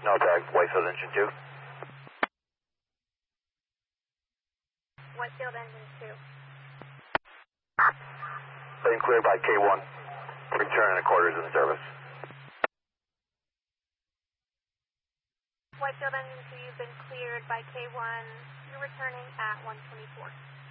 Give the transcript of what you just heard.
No tag, Whitefield engine 2. Whitefield engine 2. Lane cleared by K1. Return and quarters in service. Whitefield engine 2, you've been cleared by K1. You're returning at 124.